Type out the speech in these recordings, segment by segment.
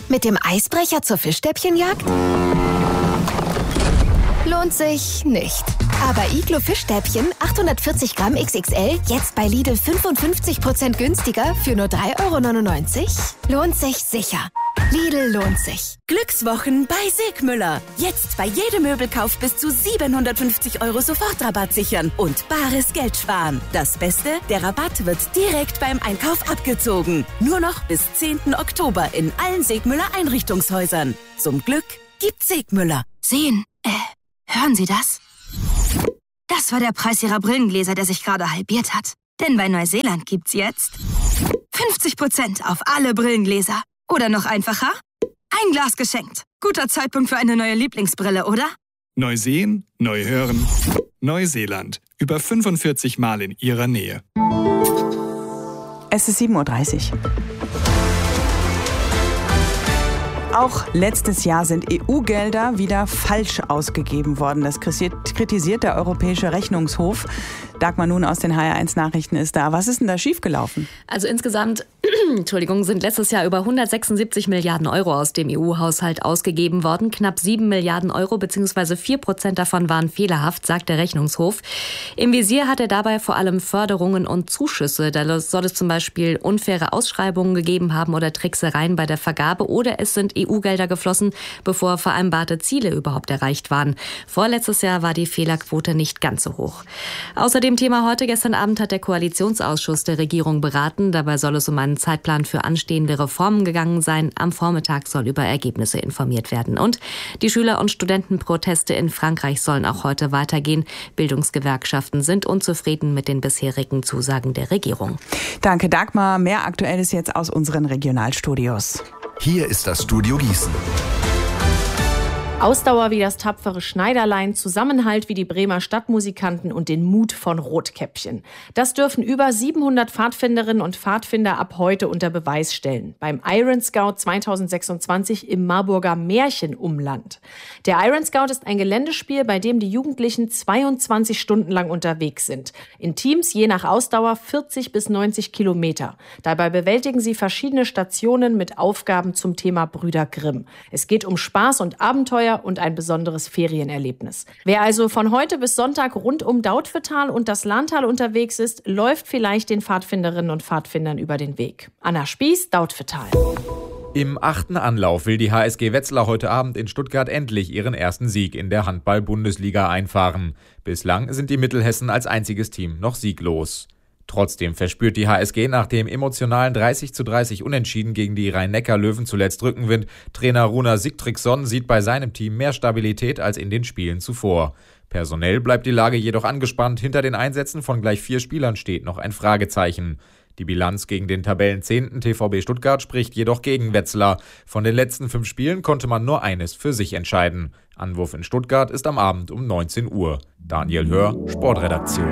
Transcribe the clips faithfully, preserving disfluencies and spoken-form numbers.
Mit dem Eisbrecher zur Fischstäbchenjagd? Lohnt sich nicht. Aber Iglo Fischstäbchen achthundertvierzig Gramm X X L jetzt bei Lidl fünfundfünfzig Prozent günstiger für nur drei Euro neunundneunzig? Lohnt sich sicher. Lidl lohnt sich. Glückswochen bei Segmüller. Jetzt bei jedem Möbelkauf bis zu siebenhundertfünfzig Euro Sofortrabatt sichern und bares Geld sparen. Das Beste, der Rabatt wird direkt beim Einkauf abgezogen. Nur noch bis zehnten Oktober in allen Segmüller Einrichtungshäusern. Zum Glück gibt Segmüller. Sehen, äh, hören Sie das? Das war der Preis Ihrer Brillengläser, der sich gerade halbiert hat. Denn bei Neuseeland gibt's jetzt fünfzig Prozent auf alle Brillengläser. Oder noch einfacher, ein Glas geschenkt. Guter Zeitpunkt für eine neue Lieblingsbrille, oder? Neu sehen, neu hören. Neuseeland. Über fünfundvierzig Mal in Ihrer Nähe. Es ist sieben Uhr dreißig. Auch letztes Jahr sind E U-Gelder wieder falsch ausgegeben worden. Das kritisiert der Europäische Rechnungshof. Dagmar Nun aus den H R eins Nachrichten ist da. Was ist denn da schiefgelaufen? Also insgesamt Entschuldigung, sind letztes Jahr über hundertsechsundsiebzig Milliarden Euro aus dem E U-Haushalt ausgegeben worden. Knapp sieben Milliarden Euro bzw. vier Prozent davon waren fehlerhaft, sagt der Rechnungshof. Im Visier hat er dabei vor allem Förderungen und Zuschüsse. Da soll es zum Beispiel unfaire Ausschreibungen gegeben haben oder Tricksereien bei der Vergabe oder es sind E U-Gelder geflossen, bevor vereinbarte Ziele überhaupt erreicht waren. Vorletztes Jahr war die Fehlerquote nicht ganz so hoch. Außerdem Thema heute. Gestern Abend hat der Koalitionsausschuss der Regierung beraten. Dabei soll es um einen Zeitplan für anstehende Reformen gegangen sein. Am Vormittag soll über Ergebnisse informiert werden. Und die Schüler- und Studentenproteste in Frankreich sollen auch heute weitergehen. Bildungsgewerkschaften sind unzufrieden mit den bisherigen Zusagen der Regierung. Danke, Dagmar. Mehr Aktuelles jetzt aus unseren Regionalstudios. Hier ist das Studio Gießen. Ausdauer wie das tapfere Schneiderlein, Zusammenhalt wie die Bremer Stadtmusikanten und den Mut von Rotkäppchen. Das dürfen über siebenhundert Pfadfinderinnen und Pfadfinder ab heute unter Beweis stellen. Beim Iron Scout zweitausendsechsundzwanzig im Marburger Märchenumland. Der Iron Scout ist ein Geländespiel, bei dem die Jugendlichen zweiundzwanzig Stunden lang unterwegs sind. In Teams je nach Ausdauer vierzig bis neunzig Kilometer. Dabei bewältigen sie verschiedene Stationen mit Aufgaben zum Thema Brüder Grimm. Es geht um Spaß und Abenteuer und ein besonderes Ferienerlebnis. Wer also von heute bis Sonntag rund um Dautphetal und das Lahntal unterwegs ist, läuft vielleicht den Pfadfinderinnen und Pfadfindern über den Weg. Anna Spieß, Dautphetal. Im achten Anlauf will die H S G Wetzlar heute Abend in Stuttgart endlich ihren ersten Sieg in der Handball-Bundesliga einfahren. Bislang sind die Mittelhessen als einziges Team noch sieglos. Trotzdem verspürt die H S G nach dem emotionalen dreißig zu dreißig Unentschieden gegen die Rhein-Neckar-Löwen zuletzt Rückenwind. Trainer Runar Sigtryggsson sieht bei seinem Team mehr Stabilität als in den Spielen zuvor. Personell bleibt die Lage jedoch angespannt. Hinter den Einsätzen von gleich vier Spielern steht noch ein Fragezeichen. Die Bilanz gegen den Tabellenzehnten T V B Stuttgart spricht jedoch gegen Wetzlar. Von den letzten fünf Spielen konnte man nur eines für sich entscheiden. Anwurf in Stuttgart ist am Abend um neunzehn Uhr. Daniel Hör, Sportredaktion.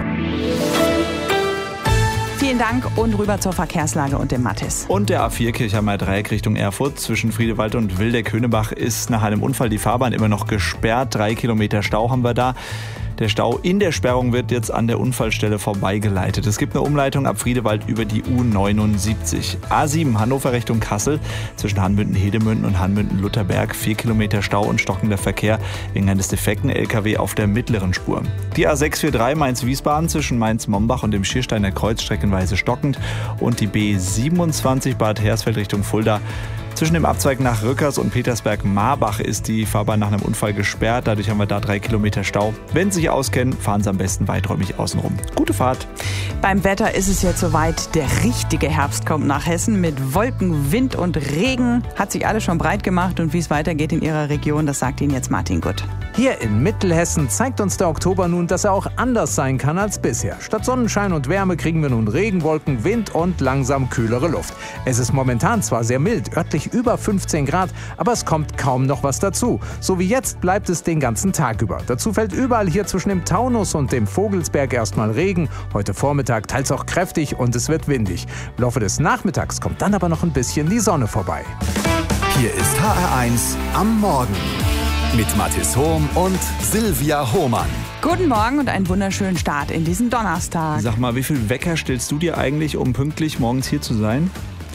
Vielen Dank und rüber zur Verkehrslage und dem Mathis. Und der A vier Kirchheimer Dreieck Richtung Erfurt zwischen Friedewald und Wildeck-Höhnebach ist nach einem Unfall die Fahrbahn immer noch gesperrt. Drei Kilometer Stau haben wir da. Der Stau in der Sperrung wird jetzt an der Unfallstelle vorbeigeleitet. Es gibt eine Umleitung ab Friedewald über die U neunundsiebzig. A sieben Hannover Richtung Kassel zwischen Hanmünden-Hedemünden und Hanmünden-Lutherberg. Vier Kilometer Stau und stockender Verkehr wegen eines defekten L K W auf der mittleren Spur. Die A sechs vier drei Mainz-Wiesbaden zwischen Mainz-Mombach und dem Schiersteiner Kreuz streckenweise stockend. Und die B siebenundzwanzig Bad Hersfeld Richtung Fulda. Zwischen dem Abzweig nach Rückers und Petersberg-Marbach ist die Fahrbahn nach einem Unfall gesperrt. Dadurch haben wir da drei Kilometer Stau. Wenn Sie sich auskennen, fahren Sie am besten weiträumig außenrum. Gute Fahrt. Beim Wetter ist es jetzt soweit. Der richtige Herbst kommt nach Hessen mit Wolken, Wind und Regen. Hat sich alles schon breit gemacht. Und wie es weitergeht in Ihrer Region, das sagt Ihnen jetzt Martin Gutt. Hier in Mittelhessen zeigt uns der Oktober nun, dass er auch anders sein kann als bisher. Statt Sonnenschein und Wärme kriegen wir nun Regenwolken, Wind und langsam kühlere Luft. Es ist momentan zwar sehr mild, örtlich über fünfzehn Grad, aber es kommt kaum noch was dazu. So wie jetzt bleibt es den ganzen Tag über. Dazu fällt überall hier zwischen dem Taunus und dem Vogelsberg erstmal Regen. Heute Vormittag teils auch kräftig und es wird windig. Im Laufe des Nachmittags kommt dann aber noch ein bisschen die Sonne vorbei. Hier ist H R eins am Morgen mit Mathis Hohm und Silvia Hohmann. Guten Morgen und einen wunderschönen Start in diesen Donnerstag. Sag mal, wie viel Wecker stellst du dir eigentlich, um pünktlich morgens hier zu sein?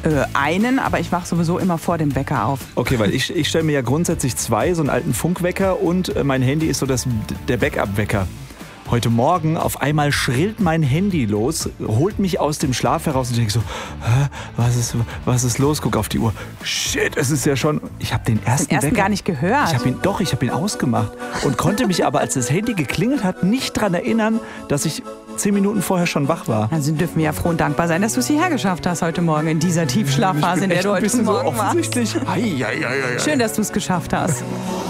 Äh, einen, aber ich wache sowieso immer vor dem Wecker auf. Okay, weil ich, ich stelle mir ja grundsätzlich zwei, so einen alten Funkwecker und äh, mein Handy ist so das, der Backup-Wecker. Heute Morgen auf einmal schrillt mein Handy los, holt mich aus dem Schlaf heraus und ich denke so, Hä, was ist, was ist los? Guck auf die Uhr. Shit, es ist ja schon... Ich habe den ersten, den ersten Wecker gar nicht gehört. Ich hab ihn, doch, ich habe ihn ausgemacht und konnte mich aber, als das Handy geklingelt hat, nicht daran erinnern, dass ich zehn Minuten vorher schon wach war. Also dürfen wir ja froh und dankbar sein, dass du es hierher geschafft hast heute Morgen in dieser Tiefschlafphase, in der du heute Morgen warst. Ei, ei, ei, ei. Schön, dass du es geschafft hast.